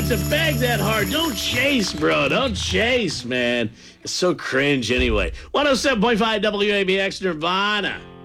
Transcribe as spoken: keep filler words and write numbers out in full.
have to beg that hard. Don't chase, bro. Don't chase, man. It's so cringe anyway. one oh seven point five W A B X Nirvana.